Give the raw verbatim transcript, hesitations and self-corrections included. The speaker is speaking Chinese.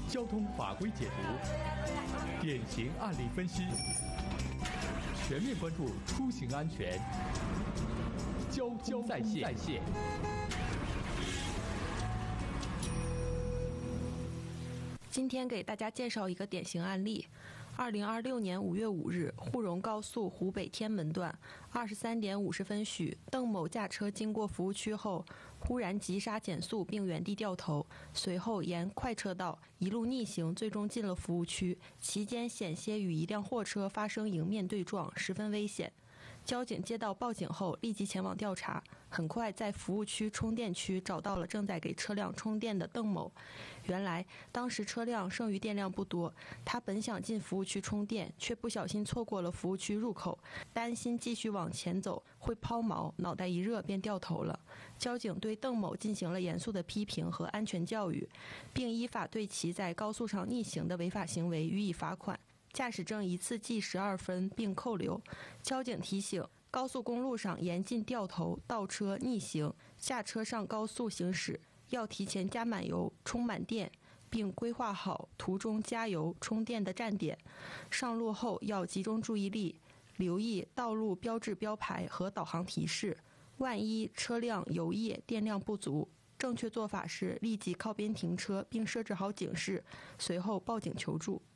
交通法规解读，典型案例分析，全面关注出行安全。交通在线。在线今天给大家介绍一个典型案例。二零二六年五月五日，沪蓉高速湖北天门段二十三点五十分许，邓某驾车经过服务区后，忽然急刹减速并原地掉头，随后沿快车道一路逆行，最终进了服务区，期间险些与一辆货车发生迎面对撞，十分危险。交警接到报警后立即前往调查，很快在服务区充电区找到了正在给车辆充电的邓某。原来当时车辆剩余电量不多，他本想进服务区充电，却不小心错过了服务区入口，担心继续往前走会抛锚，脑袋一热便掉头了。交警对邓某进行了严肃的批评和安全教育，并依法对其在高速上逆行的违法行为予以罚款，驾驶证一次记十二分并扣留。交警提醒，高速公路上严禁掉头、倒车、逆行，下车上高速行驶要提前加满油、充满电，并规划好途中加油、充电的站点。上路后要集中注意力，留意道路标志标牌和导航提示，万一车辆油液、电量不足，正确做法是立即靠边停车并设置好警示，随后报警求助。